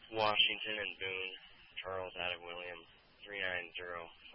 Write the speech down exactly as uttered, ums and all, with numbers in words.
Washington and Boone, Charles Adam William, three nine zero